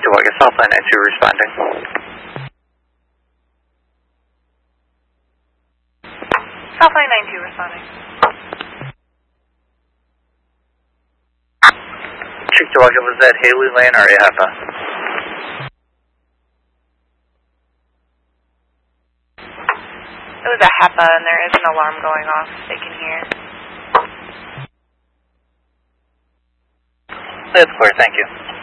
Cheektowaga, Southline 92 responding. Southline 92 responding. Cheektowaga, was that Haley Lane or AHEPA? It was a HEPA and there is an alarm going off they can hear. That's clear, thank you.